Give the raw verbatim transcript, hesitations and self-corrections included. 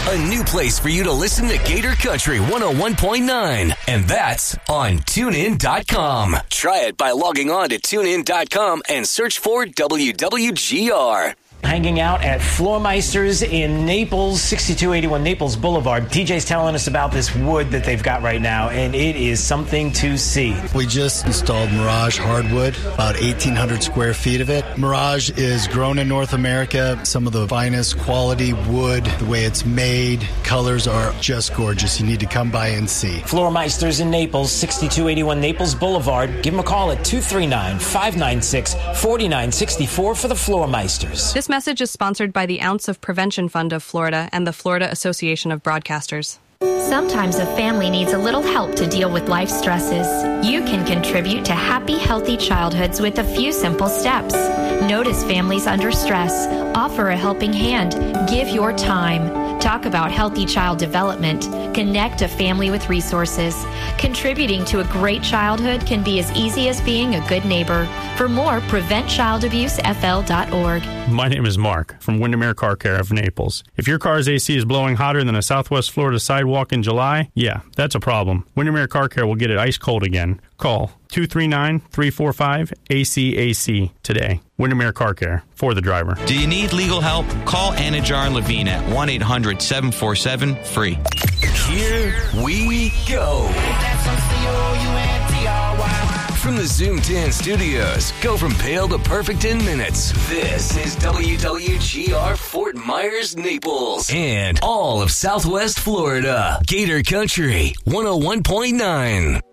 A new place for you to listen to Gator Country one oh one point nine. And that's on tune in dot com. Try it by logging on to tune in dot com and search for W W G R. Hanging out at Floormeisters in Naples, sixty-two eighty-one Naples Boulevard. T J's telling us about this wood that they've got right now, and it is something to see. We just installed Mirage Hardwood, about eighteen hundred square feet of it. Mirage is grown in North America. Some of the finest quality wood, the way it's made, colors are just gorgeous. You need to come by and see. Floormeisters in Naples, sixty-two eighty-one Naples Boulevard. Give them a call at two three nine, five nine six, four nine six four for the Floormeisters. This message is sponsored by the Ounce of Prevention Fund of Florida and the Florida Association of Broadcasters. Sometimes a family needs a little help to deal with life stresses. You can contribute to happy, healthy childhoods with a few simple steps. Notice families under stress. Offer a helping hand. Give your time. Talk about healthy child development. Connect a family with resources. Contributing to a great childhood can be as easy as being a good neighbor. For more, prevent child abuse f l dot org. My name is Mark from Windermere Car Care of Naples. If your car's A C is blowing hotter than a Southwest Florida sidewalk in July, yeah, that's a problem. Windermere Car Care will get it ice cold again. Call two three nine, three four five, A C A C today. Windermere Car Care, for the driver. Do you need legal help? Call Anajar and Levine at one eight hundred, seven four seven, F R E E. Here we go. From the Zoom ten studios, go from pale to perfect in minutes. This is W W G R Fort Myers, Naples, and all of Southwest Florida. Gator Country one oh one point nine.